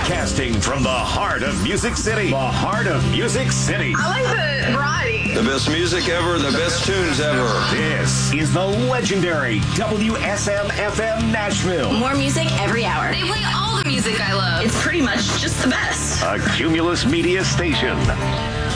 Broadcasting from the heart of Music City. The heart of Music City. I like the variety. The best music ever, the best tunes ever. This is the legendary WSM-FM Nashville. More music every hour. They play all the music I love. It's pretty much just the best. A Cumulus Media station.